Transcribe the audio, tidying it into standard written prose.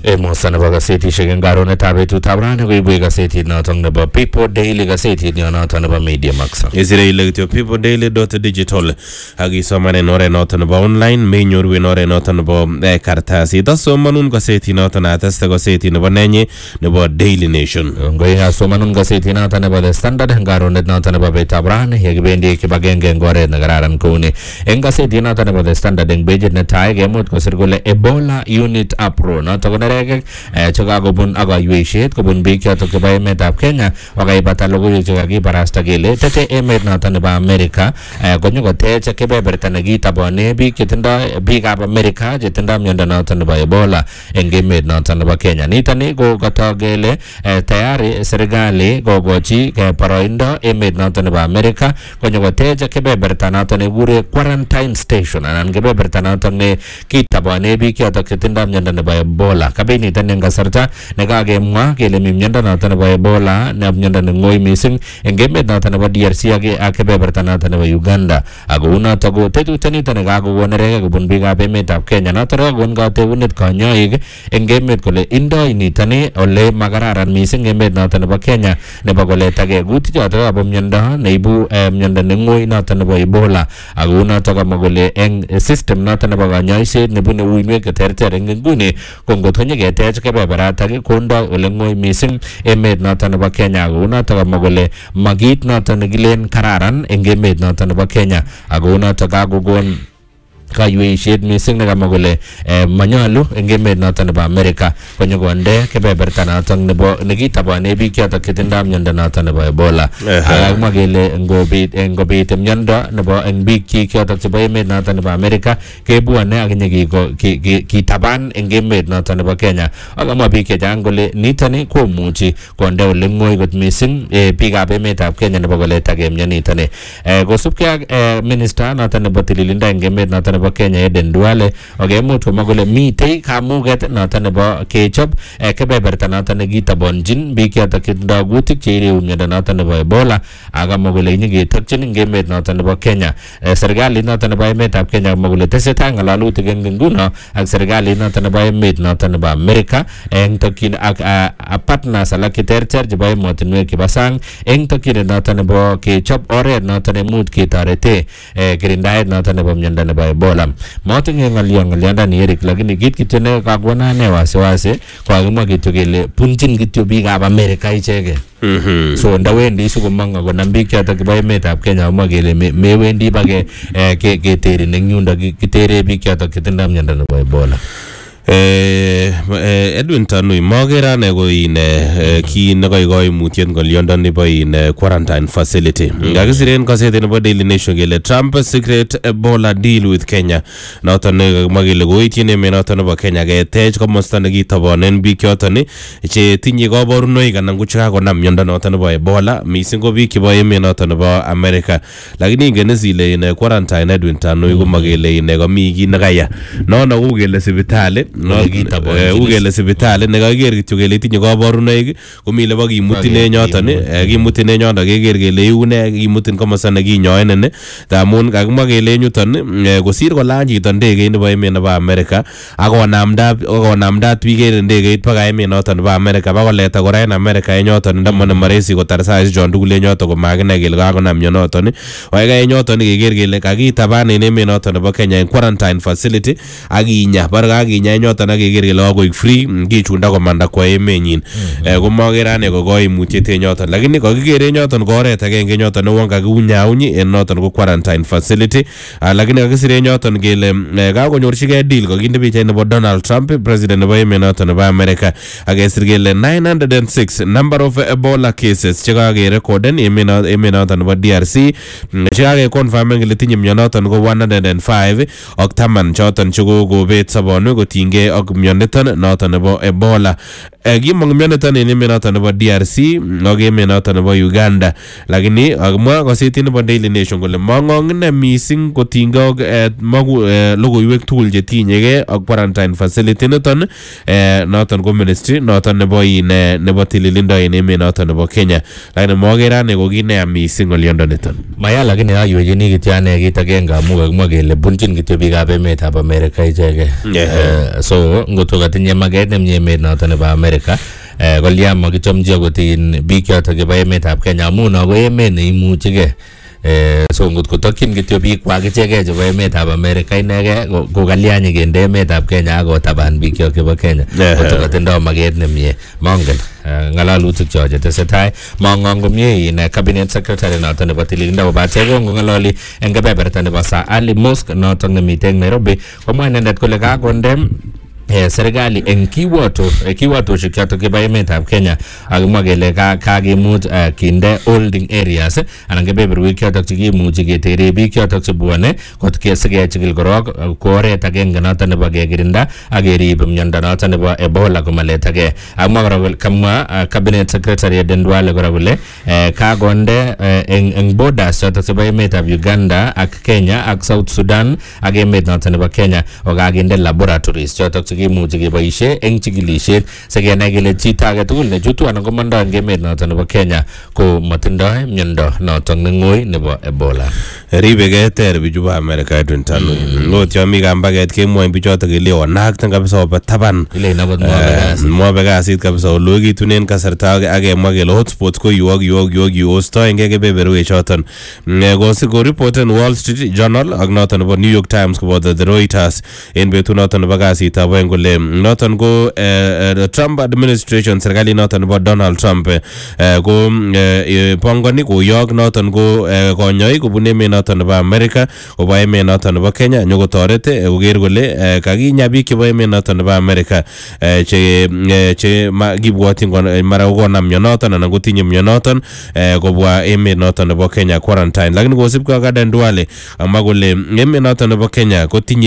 Mosana Bagaseti Shigangaro Netabetu Tabrana, we Gaseti not on the People Daily Gaseti, not on the Media Max. Is it a People Daily .digital? Agi someone and or not on the online, main or win or not on the Cartasi. That's so Manun Gaseti not on Atasta Gaseti in the Banane, the Daily Nation. Going as so Manun Gaseti not on about the Standard and Garon not on about Tabran, Higbendi Kibagang Gore Nagaran Kone, and Gaseti not on about the Standard and Bridget Natai, Gamut Cosirgula Ebola Unit Apro, not on Chicago Bun Aga Yuishet, Kubun Bika to Kabay Metap Kenya, Wagai Batalogo Chagagi Barasta Gile, Tete Emed Nathan about America, Gonyogo Techa Kebe Bertanagita Bonebi, Kitenda, Big Up America, Jetenda Yanda Nathan by Ebola, and Game Made Nathan about Kenya. Nitani go Gatagele, Tayari, Sergali, Gogochi, Paroindo, Emed Nathan about America, Gonyogo Techa Kebe Bertanathan Wure quarantine station, and Gebe Bertanathan Kita Bonebi, Kata Kitenda Yanda by Ebola. Kabini tanenga sarta nagage mwa kele mimnyanda na tanaba Ebola na mnyanda ngoi missing engeme na tanaba DRC age akebe bertana tanaba Uganda aguna tago tetu tani tanagago wonere ga bunbiga be metap Kenya na tara gonga te unet kanya ige engeme kole indo ini tani ole magararan missing engeme na tanaba Kenya ne bagole tage guti jata abamnyanda neibu mnyanda ngoi na tanaba Ebola aguna taga magole eng system na tanaba ganya ise ne bune uime ke terter ngune kongo thonye ge te ke barata ke konda olengoi missing emed natan ba Kenya aguna ta magole magit natan gilen kararan engemed natan ba Kenya aguna ta gagogon kaywe shed missing na magole manyalu engeme natan ba America konyo gonde ke bertana tan nebo negita ba nebi kya ta ketendam nyanda natan ba Ebola magele ngobit nyanda nebo engbi kya ta ba emed natan ba America ke buane agnegi ko ki taban engeme natan ba Kenya agama bi ke jangole nitane ko muchi konde olengoi got missing piga be meta Kenya nebo gole tagem nyanitane go supkya minister natan ba tililinda engeme natan Kenya Eden Duale oge mutu magole mite kamuget natan ba kechop kebe bertanatan gita bonjin bikia takinda gutik chiri umyada natan ba Ebola aga magole nyige takchin ngeme natan ba Kenya sergali natan ba meta Kenya magole tesetanga lalu tigenguna ag sergali natan ba met natan ba America eng takin apatna sala kitercher jbai motinwe kibasang eng takin natan ba kechop ore natan mut kitarete kirindae natan ba myanda ba Ebola Moting ngalianda ni Eric lakini git kitene kagwana ne wase kwa gima gitu gele punjin gitu biga ba America ichege so ndawendi suko manga go nambiki ata kibaye meta Kenya magele me wendi bage ke tere nyunda kitere biki ata kitenda myanda ba Ebola Edwin Tanui magera ne go ine ki ne go mutien go London ni bo in quarantine facility ngagisiren kasete ne bo Daily Nation gele Trump secret Ebola deal with Kenya not ne magele go itine me not ne bo Kenya ge tej ko mostane gi tabonen bi kyotani che tinyi go boruno igana nguchaka go nam yonda not ne bo Ebola misingo bi ki bo yeme not ne bo America lakini ngene zile in quarantine Edwin Tanui go magele ne go mi gi nagaya no ugele sibitale ugele sibitale negager kitugele tinye kabarunoik komile ba kimutine nyoton kimutine nyonda keger kele iune kimutin komosane kinyoen tamun kakimwa kele nyuton kosir kolan chito ndegeit nebo emet nebo America akonamdat biik en ndegeit baka emet noton nebo America bakoleta kora en America enyoton ndamane maresi kotar saisi chon tugul enyoton komakine kele kakonam mionoton waika enyoton keger kele kakitaban en emet noton nebo Kenya en quarantine facility akinya bar kakinya nyoton akeger kele akoik free kichunda komanda kwa emenyin komagerane ko koimutiet nyoton lakini kakigere nyoton ko oret agenge nyoton newon kakiunyaunyi en noton ko quarantine facility lakini kakisire nyoton kele kakonyorchigei deal kakinde pichait nebo Donald Trump president nebo emet noton nebo America akesir kele 906 number of Ebola cases chekakerekorden emet noton nebo DRC chekakeconfirmen kele tinye mionoton ko 105 ak taman choton chekokobet sobonwek kotinygei ak mioniton noton nebo Ebola kimong mioniton en emet noton nebo DRC ak emet noton nebo Uganda lakini akimwa kasetit nebo Daily Nation kole mang'ong'ine mising kotinygei ak logoiwek tugul chetinyegei ak quarantine facility niton noton ko ministry noton nebo tililindo en emet noton nebo Kenya lakini magere ane ko kineya mising oliondo niton maya lakini ayojini kityane kit agenge amu kakimwa kele bunjin kityo biikab emetab America ichege so ngoto katinye maget nemye emet noton nebo America kolya makichomchi akot biik chotok chebo emetab Kenya amun ako emet neimuchigei so ngot kotokyin kityo biik kwak ichegei chebo emetab America inegei ko kalyani kende emetab Kenya akotaban biik chok chebo Kenya ngoto katindoi maget nemye mongen ngalalutik cho chetesetai mang'ong komye in cabinet secretary noton nebo tililindo kobate kongalali eng kebeberta nebo Sir Ali Mosque noton nemiten Nairobi komwa inendet kole kakonde serikali eng kiwatoshek chotok chebo emetab Kenya akimwa kele kakimuch kinde holding areas anan kebeberwek chotok chekimuchi ketere biik chotok chebwone kot kesikechikil korok ko oret agenge noton nebo kekirinda ak kerib miondo noton nebo Ebola komaletagei. Amwa kora kamwa cabinet secretary Aden Duale kora kole kakonde eng borders chotok chebo emetab Uganda ak Kenya ak South Sudan ak emet noton nebo Kenya okakinde laboratories chotok kimuchi keboishe eng chikilishet sikenai kele chito age tugul nechutu anan komandoi eng emet noton nebo Kenya ko matindoi miondo noton neng'oi nebo Ebola. Ribegei ter bichu bo America edwin tanu ngot yo mi kambaget kemwoe bichotok kele onakten kabisa oba taban ile nabot mobe kasit kabisa olokitunen kasarta akemwa kele hotspots ko yu ostoengei kebeberwek choton ko reporten Wall Street Journal ak noton nebo New York Times koboto The Reuters en betut noton nebo kasitab oeng kole noton ko Trump administration serikali noton nebo Donald Trump ko pongoni koyok noton ko konyoik kobun emet noton nebo America kobo emet noton nebo Kenya nyokotoret koker kole kakinya biik chebo emet noton nebo America che kibwotyin mara konam mionoton anan kotinye mionoton kobwa emet noton nebo Kenya quarantine, lakini kosibkei ak Aden Duale amwa kole emet noton nebo Kenya kotinye